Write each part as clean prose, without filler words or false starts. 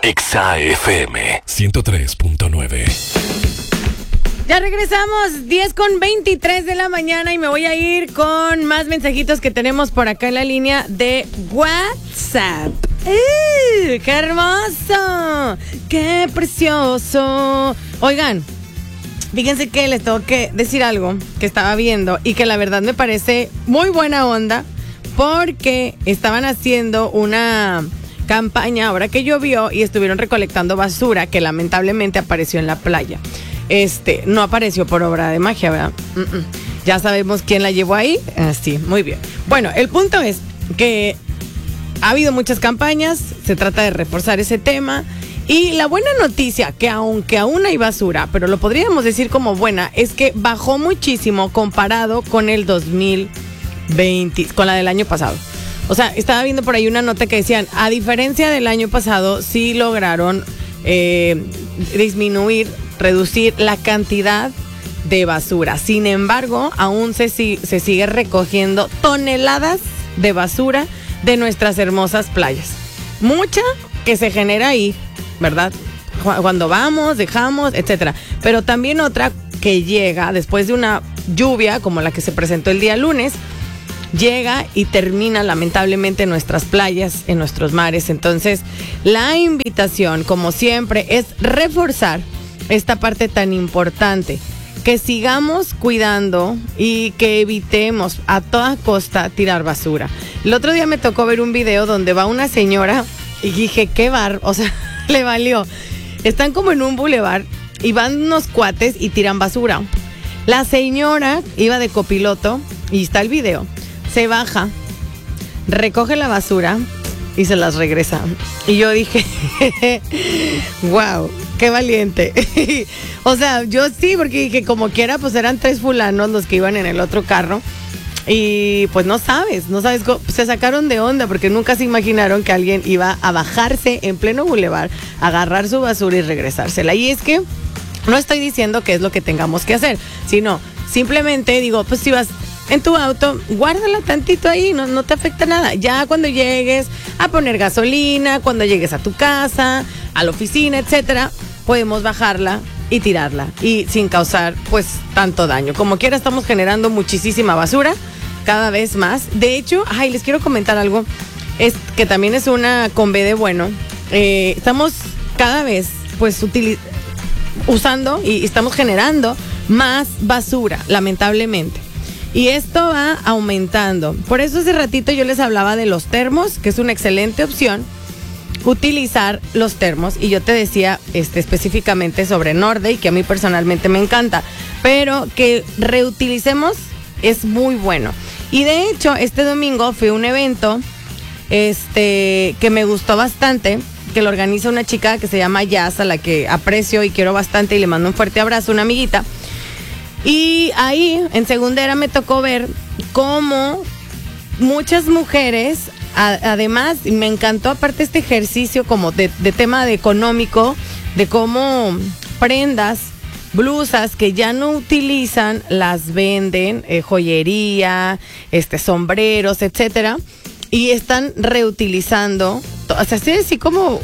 Exa FM 103.9. Ya regresamos, 10:23 de la mañana, y me voy a ir con más mensajitos que tenemos por acá en la línea de WhatsApp. ¡Qué hermoso! ¡Qué precioso! Oigan, fíjense que les tengo que decir algo que estaba viendo y que la verdad me parece muy buena onda, porque estaban haciendo una campaña ahora que llovió y estuvieron recolectando basura que lamentablemente apareció en la playa. No apareció por obra de magia, ¿verdad? Ya sabemos quién la llevó ahí. Sí, muy bien. Bueno, el punto es que ha habido muchas campañas, se trata de reforzar ese tema. Y la buena noticia, que aunque aún hay basura, pero lo podríamos decir como buena, es que bajó muchísimo comparado con el 2020, con la del año pasado. O sea, estaba viendo por ahí una nota que decían, a diferencia del año pasado, sí lograron reducir la cantidad de basura. Sin embargo, aún se sigue recogiendo toneladas de basura de nuestras hermosas playas. Mucha que se genera ahí, ¿verdad? Cuando vamos, dejamos, etcétera. Pero también otra que llega después de una lluvia como la que se presentó el día lunes, llega y termina lamentablemente en nuestras playas, en nuestros mares. Entonces, la invitación, como siempre, es reforzar esta parte tan importante, que sigamos cuidando y que evitemos a toda costa tirar basura. El otro día me tocó ver un video donde va una señora y dije, o sea, le valió. Están como en un bulevar y van unos cuates y tiran basura. La señora iba de copiloto y está el video. Se baja, recoge la basura y se las regresa. Y yo dije, wow, qué valiente. O sea, yo sí, porque dije, como quiera, pues eran 3 fulanos los que iban en el otro carro. Y pues no sabes, se sacaron de onda porque nunca se imaginaron que alguien iba a bajarse en pleno bulevar, agarrar su basura y regresársela. Y es que no estoy diciendo que es lo que tengamos que hacer, sino simplemente digo, pues si vas en tu auto, guárdala tantito ahí, no te afecta nada. Ya cuando llegues a poner gasolina, cuando llegues a tu casa, a la oficina, etcétera, podemos bajarla y tirarla, y sin causar pues tanto daño. Como quiera, estamos generando muchísima basura, cada vez más. De hecho, les quiero comentar algo, es que también es una con B de bueno. Estamos cada vez pues usando y estamos generando más basura, lamentablemente. Y esto va aumentando. Por eso hace ratito yo les hablaba de los termos, que es una excelente opción utilizar los termos. Y yo te decía específicamente sobre Norday, que a mí personalmente me encanta. Pero que reutilicemos es muy bueno. Y de hecho, este domingo fui a un evento que me gustó bastante, que lo organiza una chica que se llama Jazz, a la que aprecio y quiero bastante y le mando un fuerte abrazo, una amiguita. Y ahí, en Segundera, me tocó ver cómo muchas mujeres, además, me encantó aparte este ejercicio como de tema de económico, de cómo prendas, blusas que ya no utilizan, las venden, joyería, sombreros, etcétera, y están reutilizando, o sea, así como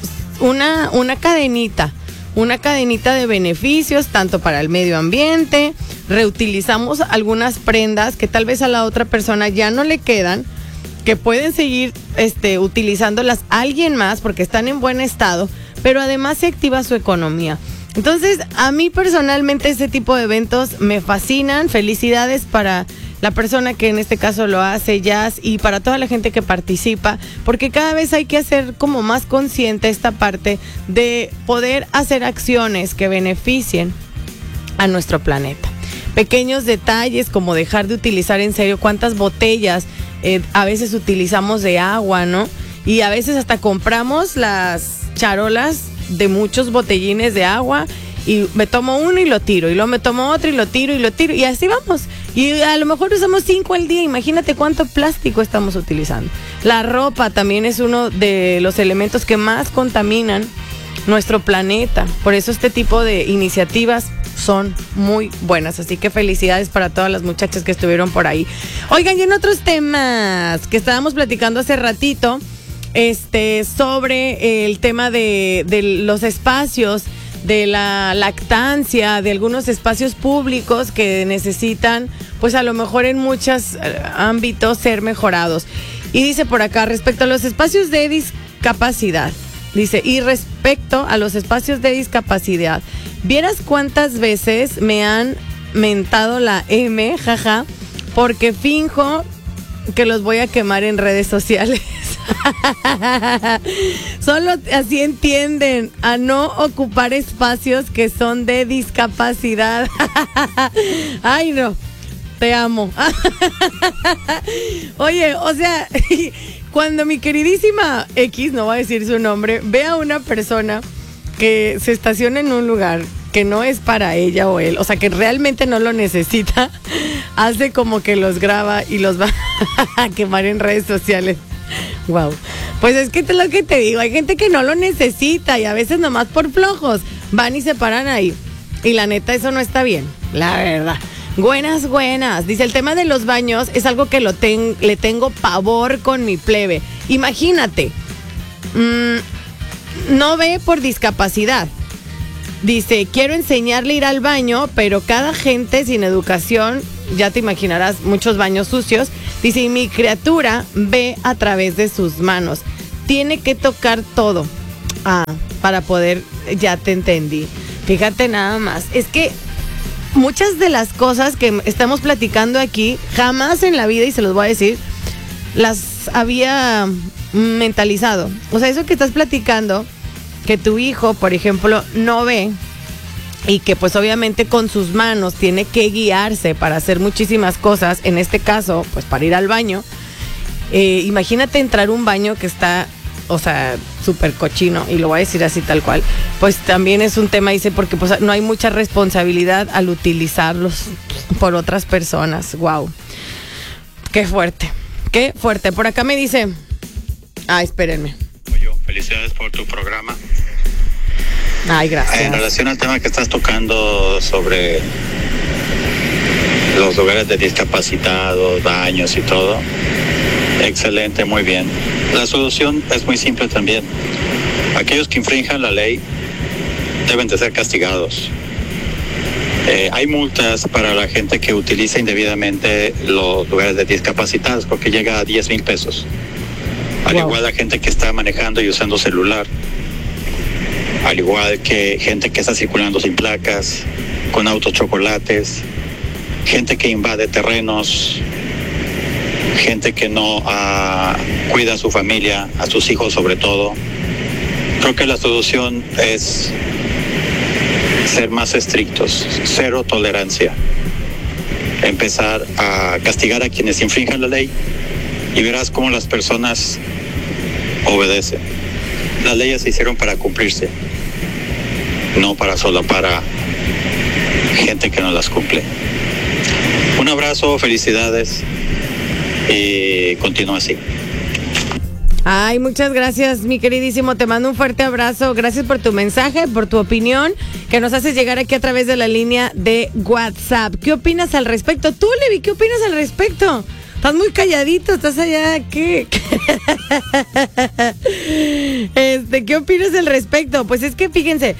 una cadenita de beneficios, tanto para el medio ambiente. Reutilizamos algunas prendas que tal vez a la otra persona ya no le quedan, que pueden seguir utilizándolas alguien más porque están en buen estado, pero además se activa su economía. Entonces, a mí personalmente ese tipo de eventos me fascinan. Felicidades para la persona que en este caso lo hace, Jazz, y para toda la gente que participa, porque cada vez hay que hacer como más consciente esta parte de poder hacer acciones que beneficien a nuestro planeta. Pequeños detalles como dejar de utilizar en serio cuántas botellas a veces utilizamos de agua, ¿no? Y a veces hasta compramos las charolas de muchos botellines de agua y me tomo uno y lo tiro, y luego me tomo otro y lo tiro, y así vamos. Y a lo mejor usamos 5 al día, imagínate cuánto plástico estamos utilizando. La ropa también es uno de los elementos que más contaminan nuestro planeta. Por eso este tipo de iniciativas son muy buenas, así que felicidades para todas las muchachas que estuvieron por ahí. Oigan, y en otros temas que estábamos platicando hace ratito, sobre el tema de los espacios, de la lactancia, de algunos espacios públicos que necesitan, pues a lo mejor en muchos ámbitos ser mejorados. Y dice por acá, respecto a los espacios de discapacidad, dice, y respecto a los espacios de discapacidad, ¿vieras cuántas veces me han mentado la M, jaja, porque finjo que los voy a quemar en redes sociales? Solo así entienden a no ocupar espacios que son de discapacidad. Ay, no, te amo. Oye, o sea, cuando mi queridísima X, no voy a decir su nombre, ve a una persona que se estaciona en un lugar que no es para ella o él, o sea, que realmente no lo necesita, hace como que los graba y los va a quemar en redes sociales. Wow. Pues es que es lo que te digo, hay gente que no lo necesita y a veces nomás por flojos van y se paran ahí. Y la neta, eso no está bien, la verdad. Buenas. Dice, el tema de los baños es algo que le tengo pavor con mi plebe. Imagínate, no ve por discapacidad. Dice, quiero enseñarle a ir al baño, pero cada gente sin educación, ya te imaginarás, muchos baños sucios. Dice, y mi criatura ve a través de sus manos. Tiene que tocar todo. Para poder, ya te entendí. Fíjate nada más. Es que muchas de las cosas que estamos platicando aquí, jamás en la vida, y se los voy a decir, las había mentalizado. O sea, eso que estás platicando, que tu hijo, por ejemplo, no ve y que pues obviamente con sus manos tiene que guiarse para hacer muchísimas cosas, en este caso, pues para ir al baño. Imagínate entrar a un baño que está, o sea, súper cochino, y lo voy a decir así tal cual, pues también es un tema, dice, porque pues no hay mucha responsabilidad al utilizarlos por otras personas. Wow, qué fuerte. Por acá me dice, espérenme. Felicidades por tu programa. Ay, gracias. En relación al tema que estás tocando sobre los lugares de discapacitados, baños y todo, excelente, muy bien. La solución es muy simple también. Aquellos que infrinjan la ley deben de ser castigados. Hay multas para la gente que utiliza indebidamente los lugares de discapacitados, porque llega a 10,000 pesos. Al igual la gente que está manejando y usando celular. Al igual que gente que está circulando sin placas, con autos chocolates, gente que invade terrenos, gente que no cuida a su familia, a sus hijos sobre todo. Creo que la solución es ser más estrictos, cero tolerancia. Empezar a castigar a quienes infrinjan la ley y verás cómo las personas obedecen. Las leyes se hicieron para cumplirse, no solo para gente que no las cumple. Un abrazo, felicidades y continúa así. Ay, muchas gracias, mi queridísimo. Te mando un fuerte abrazo. Gracias por tu mensaje, por tu opinión, que nos haces llegar aquí a través de la línea de WhatsApp. ¿Qué opinas al respecto? Tú, Levi, ¿qué opinas al respecto? Estás muy calladito, estás allá, ¿qué? ¿Qué opinas al respecto? Pues es que fíjense,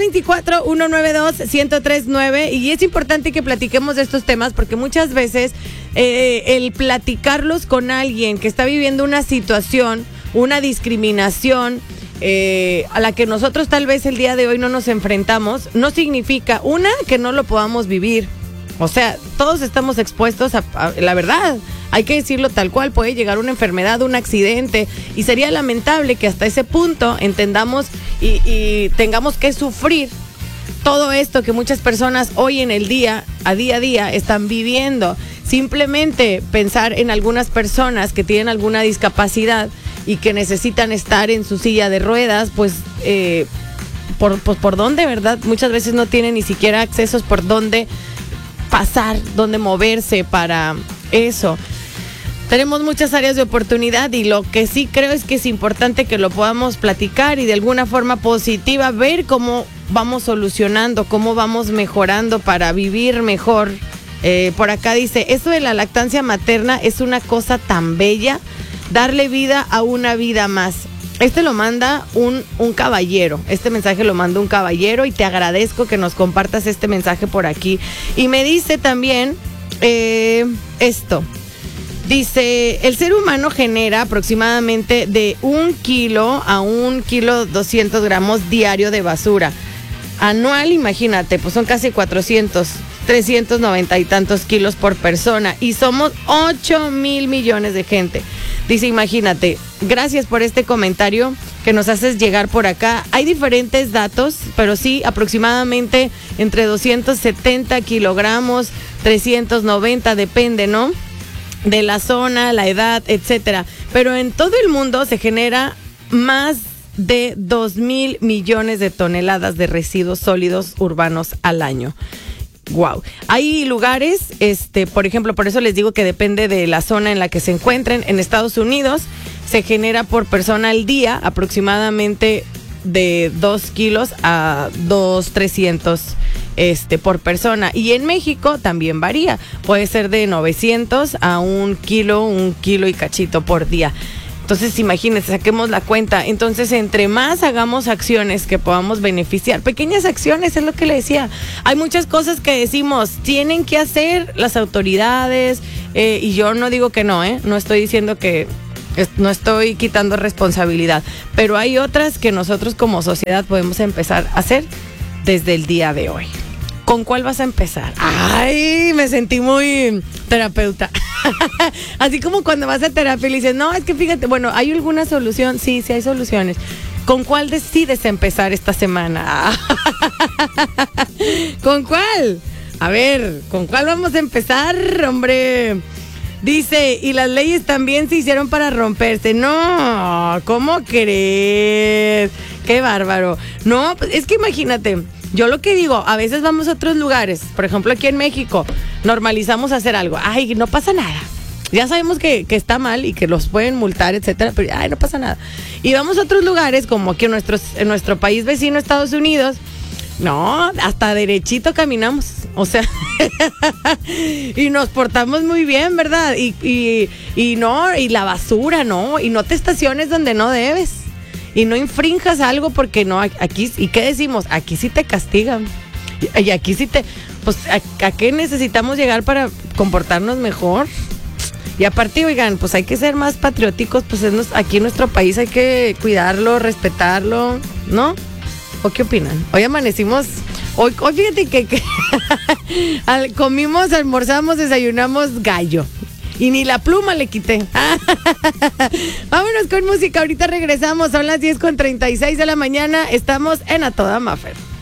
624-192-1039, y es importante que platiquemos de estos temas porque muchas veces el platicarlos con alguien que está viviendo una situación, una discriminación a la que nosotros tal vez el día de hoy no nos enfrentamos, no significa, que no lo podamos vivir. O sea, todos estamos expuestos a la verdad. Hay que decirlo tal cual, puede llegar una enfermedad, un accidente, y sería lamentable que hasta ese punto entendamos y tengamos que sufrir todo esto que muchas personas hoy en el día a día están viviendo. Simplemente pensar en algunas personas que tienen alguna discapacidad y que necesitan estar en su silla de ruedas, pues por dónde, ¿verdad? Muchas veces no tienen ni siquiera accesos por dónde pasar, dónde moverse para eso. Tenemos muchas áreas de oportunidad y lo que sí creo es que es importante que lo podamos platicar y de alguna forma positiva ver cómo vamos solucionando, cómo vamos mejorando para vivir mejor. Por acá dice, eso de la lactancia materna es una cosa tan bella. darle vida a una vida más. Este lo manda un caballero. Este mensaje lo manda un caballero y te agradezco que nos compartas este mensaje por aquí. Y me dice también esto. Dice, el ser humano genera aproximadamente de 1 kilo a 1 kilo 200 gramos diario de basura. Anual, imagínate, pues son casi 390 y tantos kilos por persona. Y somos 8,000 millones de gente. Dice, imagínate, gracias por este comentario que nos haces llegar por acá. Hay diferentes datos, pero sí, aproximadamente entre 270 kilogramos, 390, depende, ¿no? De la zona, la edad, etcétera. Pero en todo el mundo se genera más de 2,000 millones de toneladas de residuos sólidos urbanos al año. Wow. Hay lugares, por ejemplo, por eso les digo que depende de la zona en la que se encuentren. En Estados Unidos se genera por persona al día aproximadamente de 2 kilos a 2,300 por persona. Y en México también varía. Puede ser de 900 a 1 kilo y cachito por día. Entonces, imagínense, saquemos la cuenta. Entonces, entre más hagamos acciones que podamos beneficiar, pequeñas acciones, es lo que le decía. Hay muchas cosas que decimos, tienen que hacer las autoridades, y yo no digo que no, no estoy diciendo que, no estoy quitando responsabilidad, pero hay otras que nosotros como sociedad podemos empezar a hacer desde el día de hoy. ¿Con cuál vas a empezar? Ay, me sentí muy terapeuta. Así como cuando vas a terapia y le dices, no, es que fíjate, bueno, ¿hay alguna solución? Sí, sí hay soluciones. ¿Con cuál decides empezar esta semana? ¿Con cuál? A ver, ¿con cuál vamos a empezar, hombre? Dice, y las leyes también se hicieron para romperse. No, ¿cómo crees? Qué bárbaro. No, pues es que imagínate, yo lo que digo, a veces vamos a otros lugares, por ejemplo aquí en México, normalizamos hacer algo. Ay, no pasa nada. Ya sabemos que está mal y que los pueden multar, etcétera, pero ay, no pasa nada. Y vamos a otros lugares, como aquí en nuestro país vecino, Estados Unidos. No, hasta derechito caminamos, o sea, y nos portamos muy bien, ¿verdad? Y no, y la basura, no, y no te estaciones donde no debes, y no infrinjas algo porque no, aquí, ¿y qué decimos? Aquí sí te castigan, y aquí sí pues, ¿a qué necesitamos llegar para comportarnos mejor? Y aparte, oigan, pues hay que ser más patrióticos, pues aquí en nuestro país hay que cuidarlo, respetarlo, ¿no? ¿O qué opinan? Hoy amanecimos, hoy fíjate que comimos, almorzamos, desayunamos gallo. Y ni la pluma le quité. Vámonos con música, ahorita regresamos, son las 10:36 de la mañana, estamos en A Toda Mafer.